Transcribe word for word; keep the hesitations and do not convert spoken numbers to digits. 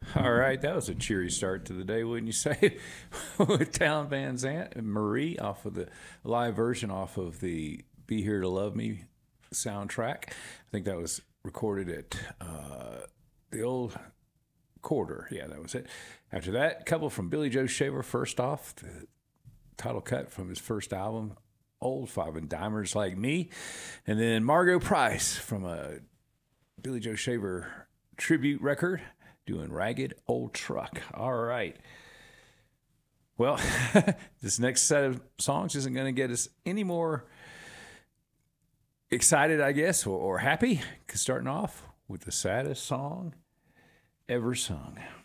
All right, that was a cheery start to the day, wouldn't you say? With Talon Van Zant and Marie off of the live version off of the Be Here to Love Me soundtrack. I think that was recorded at uh, the old Quarter. Yeah, that was it. After that, a couple from Billy Joe Shaver, first off, the title cut from his first album, Old Five and Dimers Like Me. And then Margot Price from a Billy Joe Shaver tribute record, doing Ragged Old Truck. All right. Well, this next set of songs isn't going to get us any more excited, I guess, or, or happy. Starting off with the saddest song ever sung.